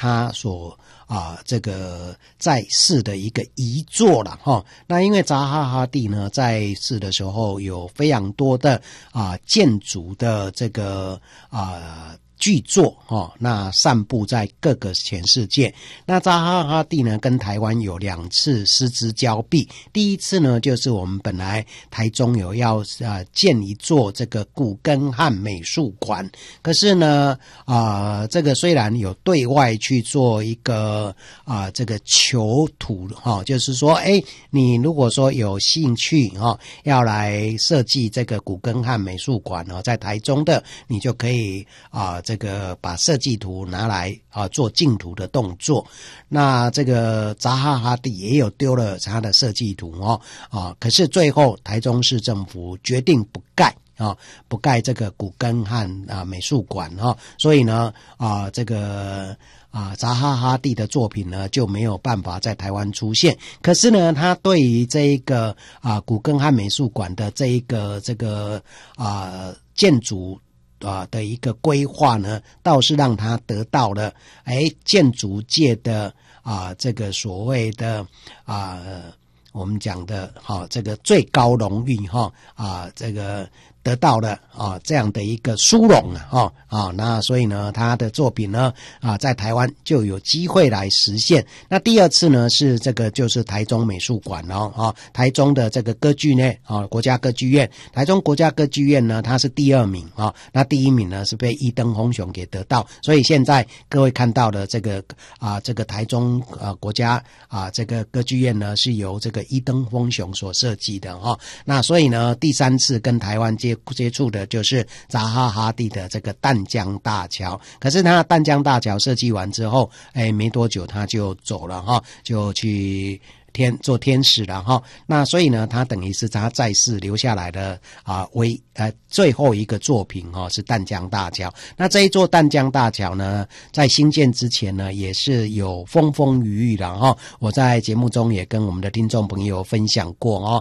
他所这个在世的一个遗作了哈。那因为扎哈哈蒂呢在世的时候有非常多的建筑的这个巨作那散布在各个全世界。那扎哈哈蒂呢跟台湾有2次失之交臂。第一次呢就是我们本来台中有要建一座这个古根汉美术馆，可是呢这个虽然有对外去做一个这个求图就是说你如果说有兴趣要来设计这个古根汉美术馆在台中的，你就可以这个把设计图拿来做竞图的动作。那这个扎哈哈蒂也有丢了他的设计图可是最后台中市政府决定不盖这个古根汉美术馆所以呢这个扎哈哈蒂的作品呢就没有办法在台湾出现。可是呢他对于这一个古根汉美术馆的这个建筑的一个规划呢，倒是让他得到了建筑界的这个所谓的我们讲的这个最高荣誉这个得到了这样的一个殊荣那所以呢他的作品呢在台湾就有机会来实现。那第2次呢是这个就是台中美术馆台中的这个歌剧院国家歌剧院，台中国家歌剧院呢它是第2名那第1名呢是被伊登丰雄给得到。所以现在各位看到的这个这个台中国家这个歌剧院呢是由这个伊登丰雄所设计的那所以呢第3次跟台湾接触的就是扎哈哈蒂的这个淡江大桥。可是他淡江大桥设计完之后没多久他就走了就去做天使了那所以呢他等于是他在世留下来的最后一个作品是淡江大桥。那这一座淡江大桥呢在兴建之前呢也是有风风雨雨的我在节目中也跟我们的听众朋友分享过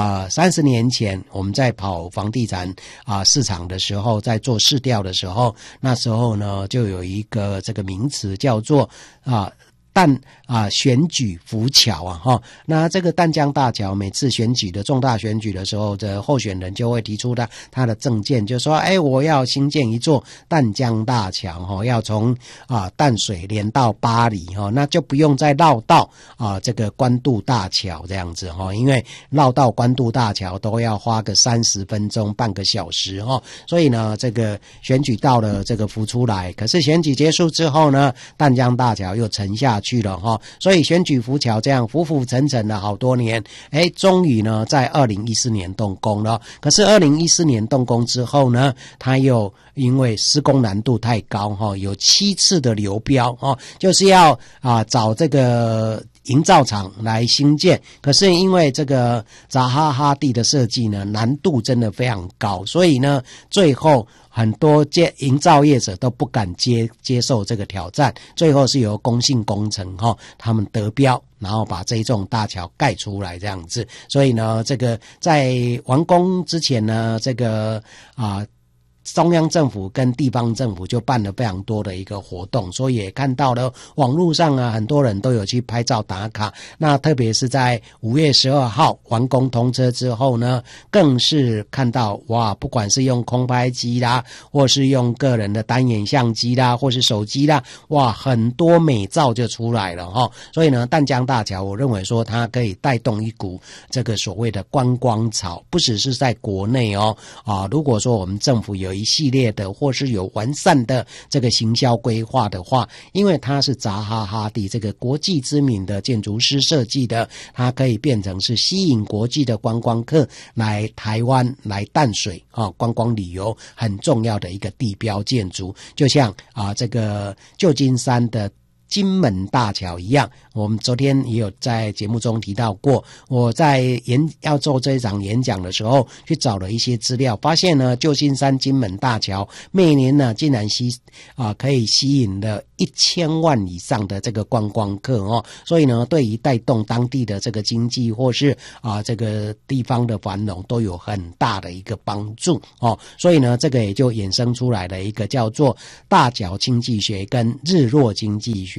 30年前我们在跑房地产市场的时候，在做市调的时候，那时候呢就有一个这个名词叫做选举浮桥那这个淡江大桥每次选举的重大选举的时候，这候选人就会提出他的政见，就说我要兴建一座淡江大桥要从淡水连到巴黎那就不用再绕道这个关渡大桥这样子因为绕道关渡大桥都要花个30分钟半个小时所以呢这个选举到了这个浮出来，可是选举结束之后呢淡江大桥又沉下去了所以选举浮桥这样浮浮沉沉了好多年终于呢在2014年动工了。可是2014年动工之后呢，它又因为施工难度太高有7次的流标就是要找这个营造厂来兴建，可是因为这个扎哈哈蒂的设计呢难度真的非常高，所以呢最后很多营造业者都不敢接受这个挑战，最后是由工信工程他们得标，然后把这一幢大桥盖出来这样子。所以呢这个在完工之前呢，这个中央政府跟地方政府就办了非常多的一个活动，所以也看到了网络上很多人都有去拍照打卡。那特别是在5月12号完工通车之后呢，更是看到不管是用空拍机啦，或是用个人的单眼相机啦，或是手机啦，很多美照就出来了所以呢淡江大桥我认为说它可以带动一股这个所谓的观光潮，不只是在国内如果说我们政府有一系列的或是有完善的这个行销规划的话，因为它是扎哈哈蒂这个国际知名的建筑师设计的，它可以变成是吸引国际的观光客来台湾来淡水观光旅游很重要的一个地标建筑。就像这个旧金山的金门大桥一样，我们昨天也有在节目中提到过，我在要做这一场演讲的时候去找了一些资料，发现呢旧金山金门大桥每年呢竟然可以吸引了1000万以上的这个观光客所以呢对于带动当地的这个经济或是这个地方的繁荣都有很大的一个帮助所以呢这个也就衍生出来了一个叫做大角经济学跟日落经济学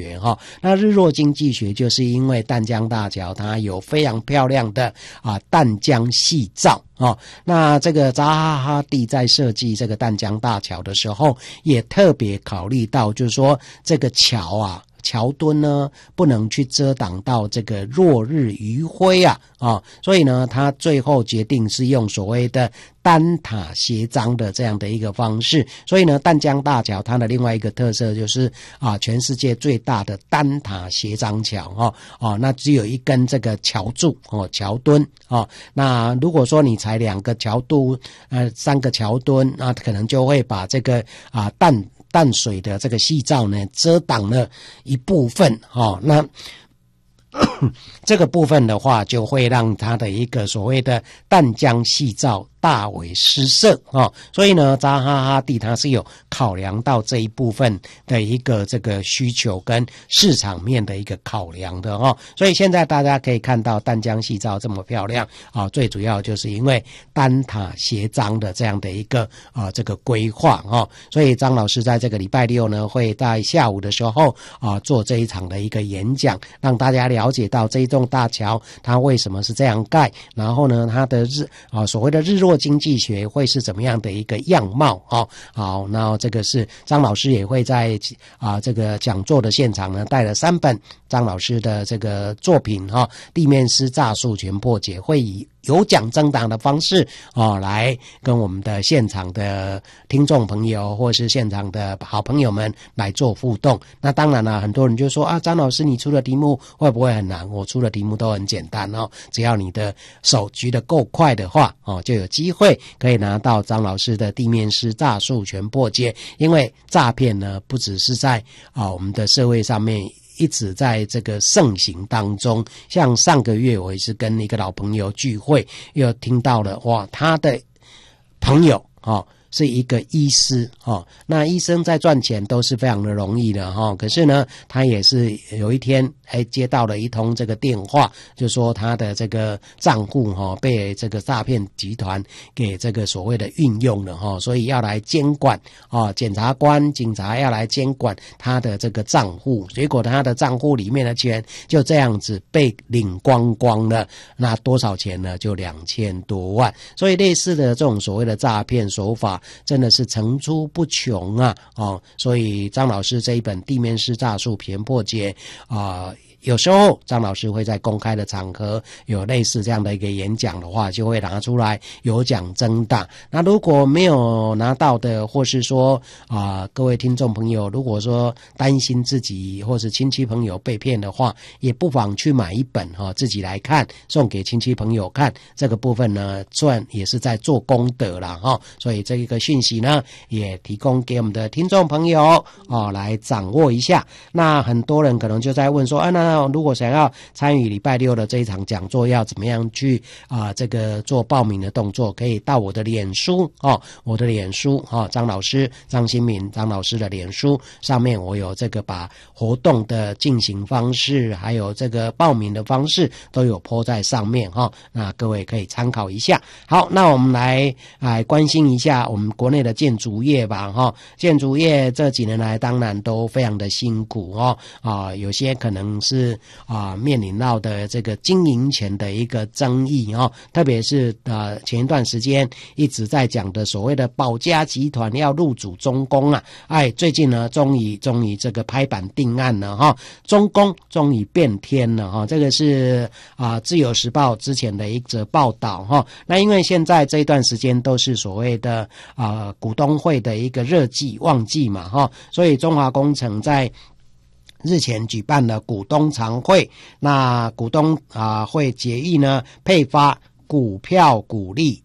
学哈。那日落经济学就是因为淡江大桥它有非常漂亮的淡江夕照那这个扎哈哈蒂在设计这个淡江大桥的时候，也特别考虑到，就是说这个桥墩呢不能去遮挡到这个落日余晖所以呢他最后决定是用所谓的单塔斜张的这样的一个方式。所以呢淡江大桥它的另外一个特色就是全世界最大的单塔斜张桥那只有一根这个桥柱桥墩那如果说你裁2个桥墩3个桥墩，那可能就会把这个淡水的这个夕照呢遮挡了一部分那这个部分的话就会让它的一个所谓的淡江夕照大为失色所以呢扎哈哈蒂它是有考量到这一部分的一个这个需求跟市场面的一个考量的所以现在大家可以看到淡江夕照这么漂亮最主要就是因为单塔斜张的这样的一个这个规划所以张老师在这个礼拜六呢会在下午的时候做这一场的一个演讲，让大家了解到这一栋大桥它为什么是这样盖，然后呢它的所谓的日落经济学会是怎么样的一个样貌好，那这个是张老师也会在这个讲座的现场呢带了3本张老师的这个作品地面师诈术全破解，会以有奖征答的方式来跟我们的现场的听众朋友或是现场的好朋友们来做互动。那当然了，很多人就说张老师你出的题目会不会很难？我出的题目都很简单只要你的手举得够快的话就有机会可以拿到张老师的地面师诈术全破解。因为诈骗呢不只是在我们的社会上面一直在这个盛行当中，像上个月我也是跟一个老朋友聚会，又听到了他的朋友是一个医师那医生在赚钱都是非常的容易的可是呢他也是有一天接到了一通这个电话，就说他的这个账户被这个诈骗集团给这个所谓的运用了所以要来监管检察要来监管他的这个账户，结果他的账户里面的钱就这样子被领光光了，那多少钱呢？就2000多万。所以类似的这种所谓的诈骗手法真的是层出不穷所以张老师这一本地面师诈术全破解有时候张老师会在公开的场合有类似这样的一个演讲的话，就会拿出来有奖征答。那如果没有拿到的，或是说各位听众朋友如果说担心自己或是亲戚朋友被骗的话，也不妨去买一本自己来看，送给亲戚朋友看。这个部分呢算也是在做功德啦所以这个讯息呢也提供给我们的听众朋友来掌握一下。那很多人可能就在问说那如果想要参与礼拜六的这一场讲座，要怎么样去这个做报名的动作？可以到我的脸书我的脸书张老师张新民张老师的脸书上面，我有这个把活动的进行方式还有这个报名的方式都有 po 在上面那各位可以参考一下。好，那我们来关心一下我们国内的建筑业吧建筑业这几年来当然都非常的辛苦有些可能是面临到的这个经营权的一个争议特别是前一段时间一直在讲的所谓的保家集团要入主中工最近呢终于这个拍板定案了中工终于变天了这个是自由时报之前的一则报道那因为现在这一段时间都是所谓的股东会的一个热季旺季嘛所以中华工程在日前举办了股东常会，那股东会决议呢配发股票股利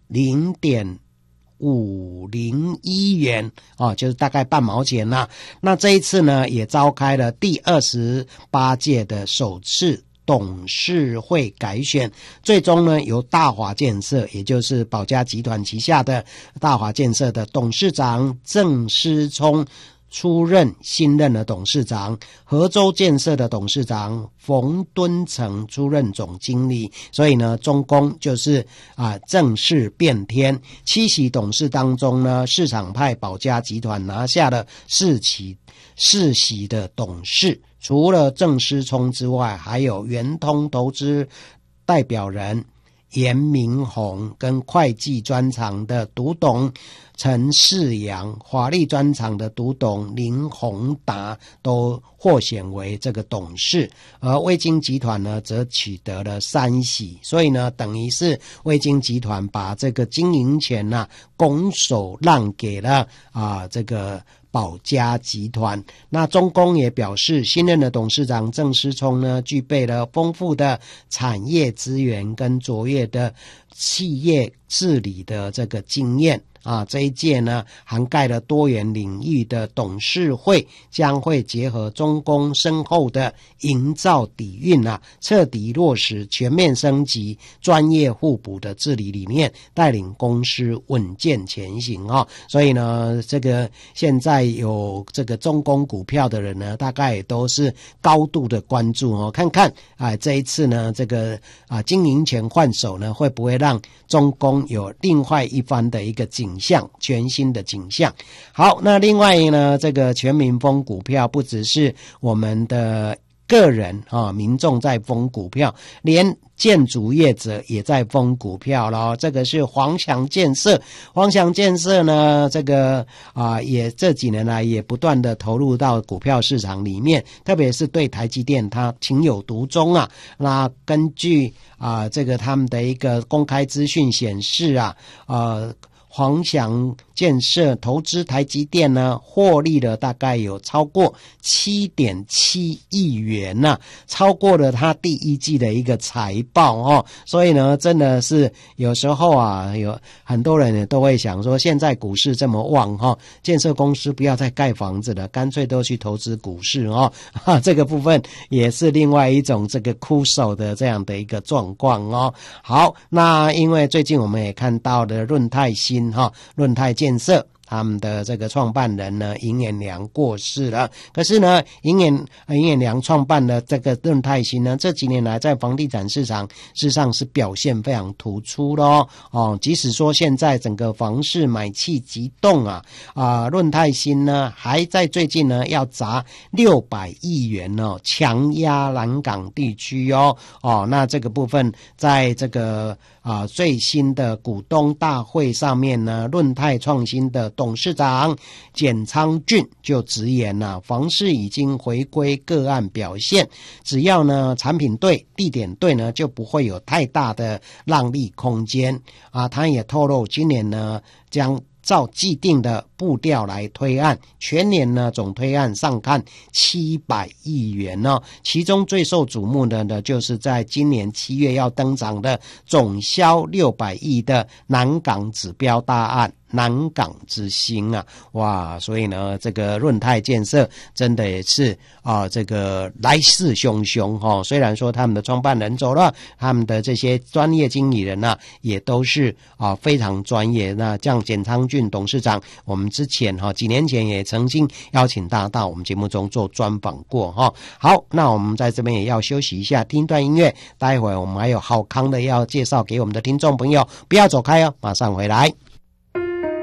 0.501元就是大概半毛钱啦。那这一次呢也召开了第28届的首次董事会改选，最终呢由大华建设也就是保家集团旗下的大华建设的董事长郑思聪出任新任的董事长，合州建设的董事长冯敦成出任总经理，所以呢，中工就是正式变天。7席董事当中呢，市场派保家集团拿下了4席的董事，除了郑思聪之外，还有圆通投资代表人严明宏跟会计专长的独董陈世阳，法律专长的独董林宏达都获选为这个董事，而威京集团呢则取得了3席，所以呢等于是威京集团把这个经营权拱手让给了这个保家集团。那中工也表示，新任的董事长郑思聪呢，具备了丰富的产业资源跟卓越的企业治理的这个经验。这一届呢，涵盖了多元领域的董事会，将会结合中工深厚的营造底蕴彻底落实全面升级、专业互补的治理理念，带领公司稳健前行所以呢，这个现在有这个中工股票的人呢，大概也都是高度的关注看看这一次呢，这个经营权换手呢，会不会让中工有另外一番的一个全新的景象。好，那另外呢，这个全民疯股票不只是我们的个人民众在疯股票，连建筑业者也在疯股票咯。这个是黄翔建设，黄翔建设呢，这个也这几年来也不断的投入到股票市场里面，特别是对台积电它情有独钟那根据这个他们的一个公开资讯显示黄翔建设投资台积电呢，获利了大概有超过 7.7 亿元超过了他第一季的一个财报所以呢，真的是有时候有很多人也都会想说，现在股市这么旺建设公司不要再盖房子了，干脆都去投资股市这个部分也是另外一种这个枯手的这样的一个状况好，那因为最近我们也看到了润泰新润泰建设他们的这个创办人呢，尹衍良过世了。可是呢，尹衍良创办的这个润泰新呢，这几年来在房地产市场事实上是表现非常突出咯即使说现在整个房市买气急动润泰新呢还在最近呢要砸600亿元强压南港地区那这个部分在这个最新的股东大会上面呢，润泰创新的董事长简昌俊就直言房市已经回归个案表现，只要呢产品对、地点对呢，就不会有太大的让利空间他也透露，今年呢将照既定的步调来推案，全年呢总推案上看700亿元其中最受瞩目的呢，就是在今年7月要登场的总销600亿的南港指标大案南港之星哇，所以呢这个润泰建设真的也是这个来势汹汹虽然说他们的创办人走了，他们的这些专业经理人也都是非常专业。那像简昌俊董事长，我们之前几年前也曾经邀请他到我们节目中做专访过好，那我们在这边也要休息一下，听段音乐，待会我们还有好康的要介绍给我们的听众朋友，不要走开马上回来。